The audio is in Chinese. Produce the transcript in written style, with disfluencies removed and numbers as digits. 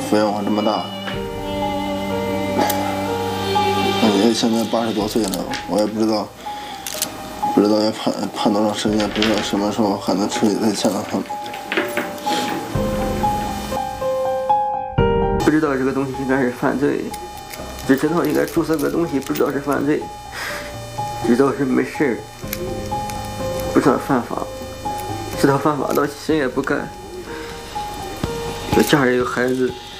抚养我这么大，也现在80多岁了，我也不知道要判多长时间，不知道什么时候还能彻底再见到他们。 不知道这个东西应该是犯罪，只知道应该注册个东西，不知道是犯罪，知道是没事，不知道犯法，知道犯法到心也不甘。有家人有孩子。